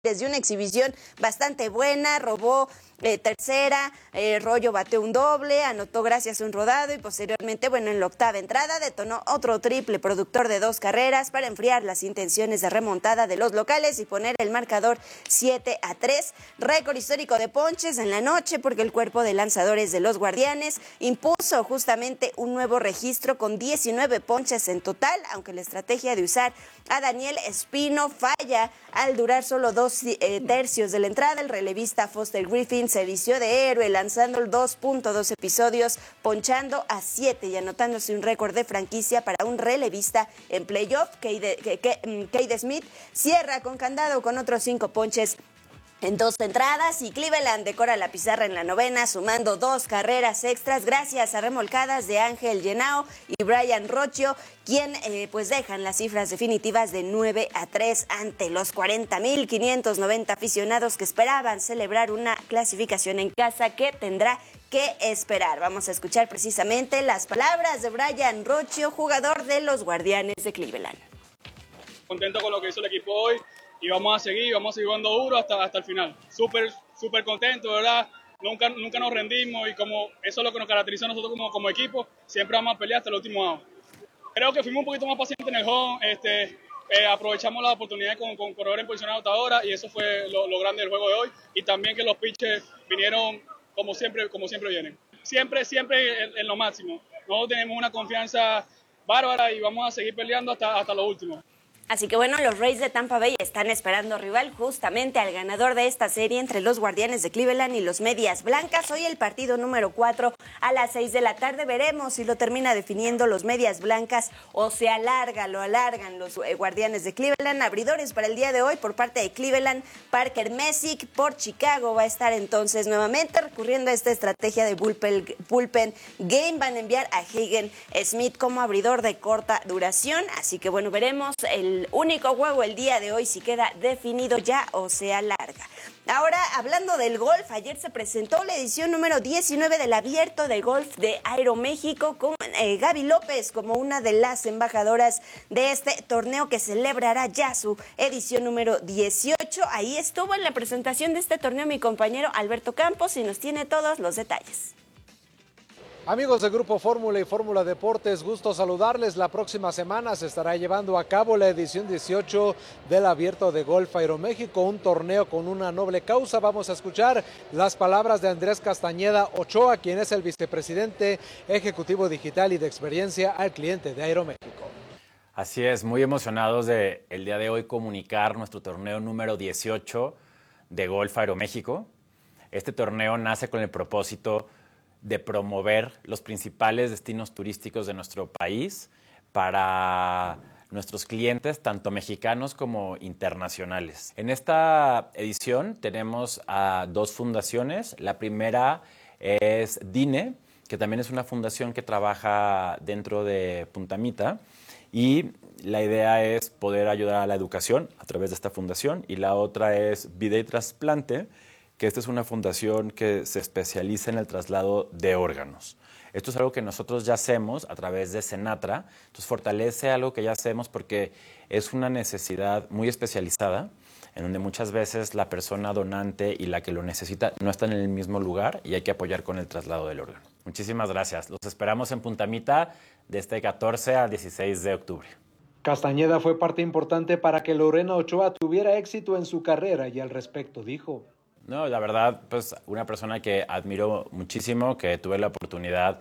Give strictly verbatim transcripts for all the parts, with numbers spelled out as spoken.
desde una exhibición bastante buena, robó eh, tercera, eh, Rollo bateó un doble, anotó gracias a un rodado y posteriormente, bueno, en la octava entrada detonó otro triple productor de dos carreras para enfriar las intenciones de remontada de los locales y poner el marcador siete a tres. Récord histórico de ponches en la noche porque el cuerpo de lanzadores de los Guardianes impuso justamente un nuevo registro con diecinueve ponches en total, aunque la estrategia de usar a Daniel Espino falla al durar solo dos eh, tercios de la entrada. El relevista Foster Griffin se vistió de héroe lanzando dos punto dos episodios, ponchando a siete y anotándose un récord de franquicia para un relevista en playoff. Cade Smith cierra con candado con otros cinco ponches en dos entradas y Cleveland decora la pizarra en la novena, sumando dos carreras extras gracias a remolcadas de Ángel Genao y Brian Rocchio, quien eh, pues dejan las cifras definitivas de nueve a tres ante los cuarenta mil quinientos noventa aficionados que esperaban celebrar una clasificación en casa que tendrá que esperar. Vamos a escuchar precisamente las palabras de Brian Rocchio, jugador de los Guardianes de Cleveland. Contento con lo que hizo el equipo hoy. Y vamos a seguir, vamos a seguir jugando duro hasta, hasta el final. Súper, súper contento, ¿verdad? Nunca, nunca nos rendimos y como eso es lo que nos caracteriza a nosotros como, como equipo, siempre vamos a pelear hasta el último out. Creo que fuimos un poquito más pacientes en el home, este, eh, aprovechamos las oportunidades con, con corredor en posición anotadora y eso fue lo, lo grande del juego de hoy. Y también que los pitchers vinieron como siempre, como siempre vienen. Siempre, siempre en, en lo máximo. Nosotros tenemos una confianza bárbara y vamos a seguir peleando hasta, hasta lo último. Así que bueno, los Rays de Tampa Bay están esperando rival justamente al ganador de esta serie entre los Guardianes de Cleveland y los Medias Blancas. Hoy el partido número cuatro a las seis de la tarde. Veremos si lo termina definiendo los Medias Blancas o se alarga, lo alargan los eh, Guardianes de Cleveland. Abridores para el día de hoy por parte de Cleveland, Parker Messick. Por Chicago va a estar entonces nuevamente recurriendo a esta estrategia de bullpen, bullpen game. Van a enviar a Hagen Smith como abridor de corta duración. Así que bueno, veremos el único juego el día de hoy si queda definido ya o se alarga. Ahora, hablando del golf, ayer se presentó la edición número diecinueve del Abierto de Golf de Aeroméxico con eh, Gaby López como una de las embajadoras de este torneo que celebrará ya su edición número dieciocho. Ahí estuvo en la presentación de este torneo mi compañero Alberto Campos y nos tiene todos los detalles. Amigos de Grupo Fórmula y Fórmula Deportes, gusto saludarles. La próxima semana se estará llevando a cabo la edición dieciocho del Abierto de Golf Aeroméxico, un torneo con una noble causa. Vamos a escuchar las palabras de Andrés Castañeda Ochoa, quien es el vicepresidente ejecutivo digital y de experiencia al cliente de Aeroméxico. Así es, muy emocionados de el día de hoy comunicar nuestro torneo número dieciocho de Golf Aeroméxico. Este torneo nace con el propósito de promover los principales destinos turísticos de nuestro país para nuestros clientes, tanto mexicanos como internacionales. En esta edición tenemos a dos fundaciones. La primera es DINE, que también es una fundación que trabaja dentro de Punta Mita, y la idea es poder ayudar a la educación a través de esta fundación, y la otra es Vida y Trasplante, que esta es una fundación que se especializa en el traslado de órganos. Esto es algo que nosotros ya hacemos a través de Senatra, entonces fortalece algo que ya hacemos porque es una necesidad muy especializada, en donde muchas veces la persona donante y la que lo necesita no están en el mismo lugar y hay que apoyar con el traslado del órgano. Muchísimas gracias. Los esperamos en Punta Mita de este catorce al dieciséis de octubre. Castañeda fue parte importante para que Lorena Ochoa tuviera éxito en su carrera y al respecto dijo: No, la verdad, pues una persona que admiro muchísimo, que tuve la oportunidad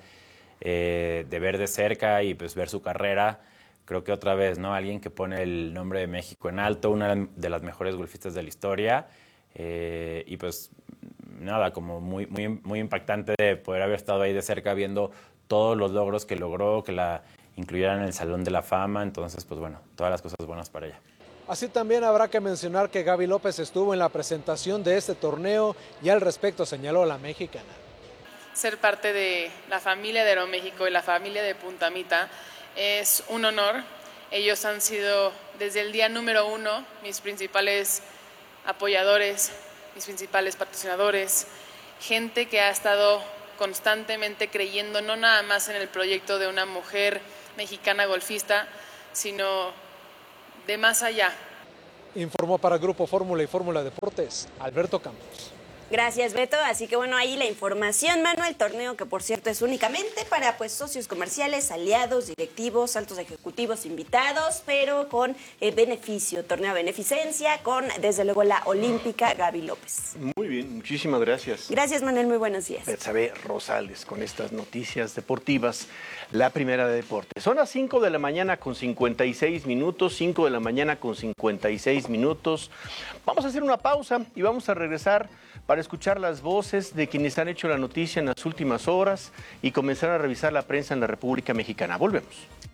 eh, de ver de cerca y pues ver su carrera. Creo que otra vez, ¿no? Alguien que pone el nombre de México en alto, una de las mejores golfistas de la historia. Eh, y pues nada, como muy, muy, muy impactante de poder haber estado ahí de cerca viendo todos los logros que logró, que la incluyeran en el Salón de la Fama. Entonces, pues bueno, todas las cosas buenas para ella. Así también habrá que mencionar que Gaby López estuvo en la presentación de este torneo y al respecto señaló la mexicana. Ser parte de la familia de Aeroméxico y la familia de Punta Mita es un honor. Ellos han sido desde el día número uno mis principales apoyadores, mis principales patrocinadores, gente que ha estado constantemente creyendo no nada más en el proyecto de una mujer mexicana golfista, sino de más allá. Informó para Grupo Fórmula y Fórmula Deportes, Alberto Campos. Gracias, Beto. Así que bueno, ahí la información, Manuel. Torneo que por cierto es únicamente para pues socios comerciales, aliados, directivos, altos ejecutivos, invitados, pero con eh, beneficio, torneo de beneficencia, con desde luego la olímpica Gaby López. Muy bien, muchísimas gracias. Gracias, Manuel, muy buenos días. Betsabe Rosales con estas noticias deportivas, la primera de deportes. Son las cinco de la mañana con cincuenta y seis minutos, cinco de la mañana con cincuenta y seis minutos. Vamos a hacer una pausa y vamos a regresar para escuchar las voces de quienes han hecho la noticia en las últimas horas y comenzar a revisar la prensa en la República Mexicana. Volvemos.